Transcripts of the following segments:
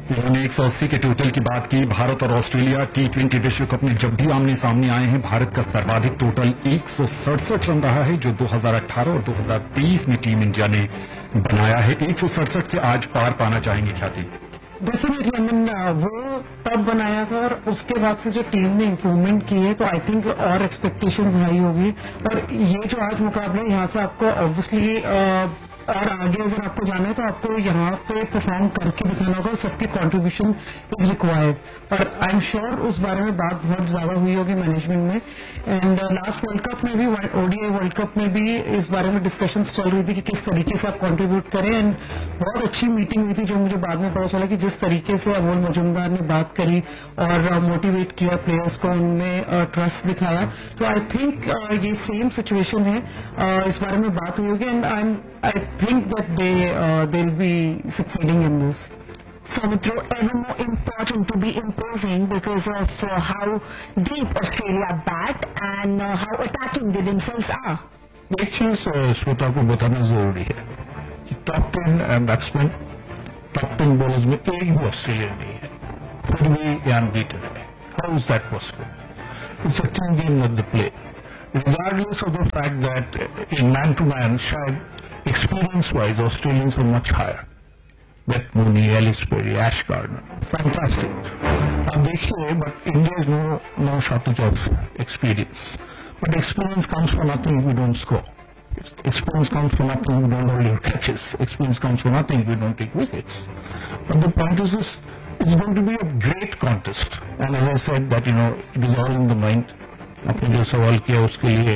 उन्होंने 180 के टोटल की बात की। भारत और ऑस्ट्रेलिया T20 विश्व कप में जब भी आमने सामने आए हैं, भारत का सर्वाधिक टोटल 167 रन रहा है, जो 2018 और 2023 में टीम इंडिया ने बनाया है। 167 से आज पार पाना चाहेंगे ख्याति? डेफिनेटली वो तब बनाया था और उसके बाद से जो टीम ने इम्प्रूवमेंट की है, तो आई थिंक और एक्सपेक्टेशंस हाई होगी। और ये जो आज मुकाबला है, यहाँ से आपको ऑब्वियसली और आगे अगर आपको जाना है तो आपको यहाँ पे परफॉर्म करके दिखाना होगा और सबकी कंट्रीब्यूशन इज रिक्वायर्ड। और आई एम श्योर उस बारे में बात बहुत ज्यादा हुई होगी मैनेजमेंट में। एंड लास्ट वर्ल्ड कप में भी, ओडीआई वर्ल्ड कप में भी इस बारे में डिस्कशंस चल रही थी कि किस तरीके से आप कंट्रीब्यूट करें। एंड बहुत अच्छी मीटिंग हुई थी, जो मुझे बाद में पता चला कि जिस तरीके से अमोल मजूमदार ने बात करी और मोटिवेट किया प्लेयर्स को, उनमें ट्रस्ट दिखाया। तो आई थिंक ये सेम सिचुएशन है, इस बारे में बात हुई होगी। And I think that they'll be succeeding in this. So it will ever more important to be imposing because of how deep Australia bat and how attacking they themselves are. एक चीज श्रोता को बताना जरूरी है कि टॉप 10 बैट्समैन, टॉप 10 बॉलर्स में एक भी ऑस्ट्रेलियन नहीं है, फिर भी ये अनबीटन है। How is that possible? It's a team game not the play. Regardless of the fact that in man-to-man, शायद experience-wise, Australians are much higher. Brett Mooney, Ellis Perry, Ash Gardner, fantastic. अब देखिए, but India is no shortage of experience. But experience comes from nothing if we don't score. Experience comes from nothing if we don't hold your catches. Experience comes from nothing if we don't take wickets. But the point is this: it's going to be a great contest. And as I said, that it is all in the mind. आपने जो सवाल किया उसके लिए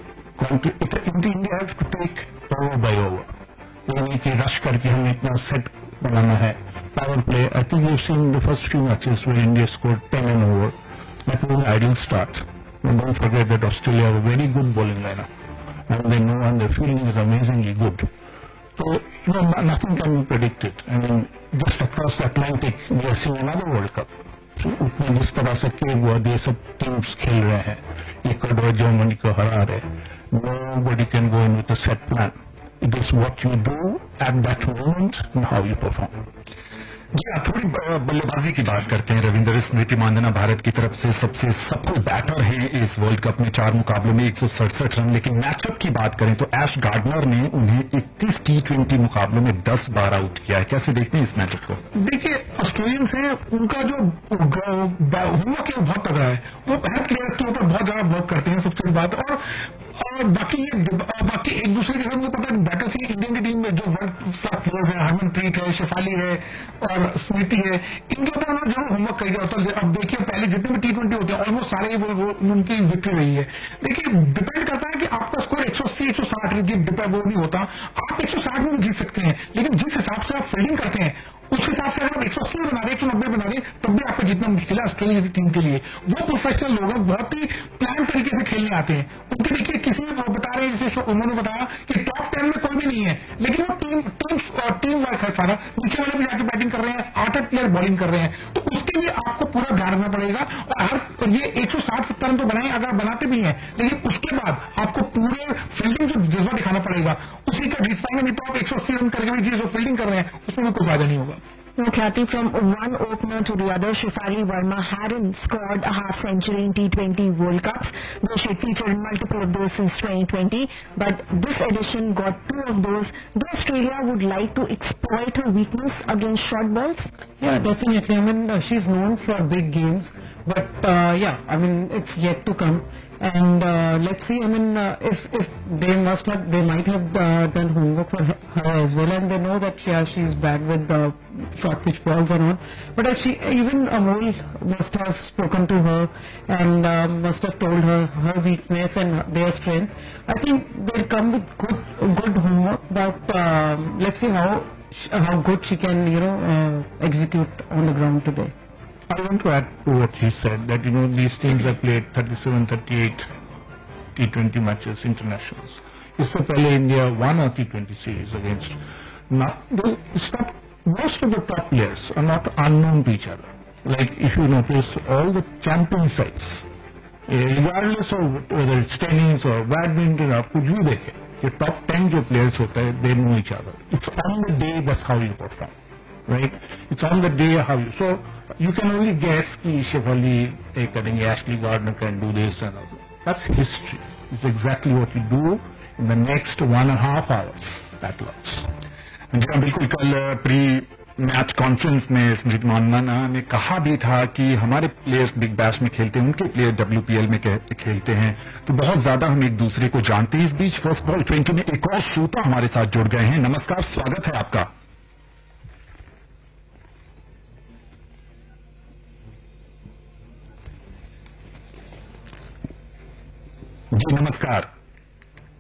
India have to take over by over, यानी कि rush करके हमें इतना सेट बनाना है। Power play, I think you seen the first few matches where India scored 10 N over, that was an ideal start. Don't forget that Australia have a very good bowling lineup and they know and there fielding is amazingly good. तो nothing can be predicted. I mean just across the Atlantic we are seeing another world cup. उसमें जिस तरह से केव हुआ, ये सब teams खेल रहे हैं, इक्वाडोर जर्मनी को हरा रहे। Nobody can go in with a set plan. It is what you do at that moment and how you perform. जी हाँ, थोड़ी बल्लेबाजी की बात करते हैं। रविंद्र स्मृति मांधाना भारत की तरफ से सबसे सफल बैटर हैं इस वर्ल्ड कप में, 4 मुकाबलों में 167 रन। लेकिन मैचअप की बात करें तो एश गार्डनर ने उन्हें 31 T20 मुकाबलों में 10 बार आउट किया है। कैसे देखते हैं इस मैचअप को? देखिए, ऑस्ट्रेलियंस है, उनका जो होमवर्क है वो बहुत तगड़ा है। वो हर प्लेयर्स के ऊपर बहुत ज्यादा वर्क करते हैं, सबसे बड़ी बात। और बाकी एक दूसरे के साथ मुझे पता है बैटर्स ही इंडियन की टीम में जो वर्ल्ड क्लास प्लेयर्स हैं, हरमनप्रीत है, शेफाली है और स्मृति है, इनके ऊपर उन्होंने जरूर होमवर्क करेगा होता है। अब देखिए, पहले जितने भी T20 होते हैं ऑलमोस्ट सारे उनकी विक्ट्री रही है। देखिए, डिपेंड करता है कि आपका स्कोर 180 160 डिपेंड वो नहीं होता। आप 160 में भी जीत सकते हैं, लेकिन जिस हिसाब से आप फील्डिंग करते हैं उस हिसाब से अगर आप 180 बना रहे, 190 बना रहे, तब भी आपको जीतना मुश्किल है ऑस्ट्रेलिया जैसी टीम के लिए। वो प्रोफेशनल लोग बहुत ही प्लान तरीके से खेलने आते हैं। उनके देखिए, किसी ने बता रहे हैं, जैसे उन्होंने बताया कि टॉप 10 में कोई भी नहीं है, लेकिन वो टीम वर्क है सारा। नीचे वाले भी जाके बैटिंग कर रहे हैं, 8 प्लेयर बॉलिंग कर रहे हैं, तो उसके लिए आपको पूरा ध्यान रखना पड़ेगा। और ये 160-70 रन तो बनाए, अगर बनाते भी हैं, लेकिन उसके बाद आपको पूरे फील्डिंग जो जज्बा दिखाना पड़ेगा, उसी का जीत पाएंगे। नहीं तो आप 180 रन करके भी जो फील्डिंग कर रहे हैं उसमें भी कोई फायदा नहीं होगा। Khyati, from one opener to the other, Shefali Verma hadn't scored a half century in T20 World Cups, though she featured multiple of those since 2020. But this edition got 2 of those. Do Australia would like to exploit her weakness against short balls? Yeah, definitely. I mean, she's known for big games, but I mean, it's yet to come. And let's see. I mean, if they might have done homework for her as well, and they know that she's bad with the short pitch balls and all. But if even Amol must have spoken to her and must have told her her weakness and their strength. I think they'll come with good homework. But let's see how good she can execute on the ground today. I want to add to what she said, that these teams have played 37, 38 T20 matches, internationals. इससे पहले India won a T20 series against. Now, most of the top players are not unknown to each other. Like if you notice, all the champion sides, regardless of whether it's tennis or badminton or कुछ भी देखे, ये top 10 जो players होते हैं, they know each other. It's on the day, that's how you perform. right? It's on the day how you. So you can only guess कि Shefali, Ashley Gardner can do this and all. That's history. It's exactly what you do in the next 1.5 hours at Lords. जी हाँ, बिल्कुल। कल pre match conference में स्मृति मानधना ने कहा भी था कि हमारे प्लेयर्स बिग बैश में खेलते हैं, उनके प्लेयर WPL में खेलते हैं, तो बहुत ज्यादा हम एक दूसरे को जानते हैं। इस बीच फर्स्ट बॉल 20 में एक और श्रोता हमारे साथ जुड़ गए हैं। नमस्कार, स्वागत है आपका। जी नमस्कार।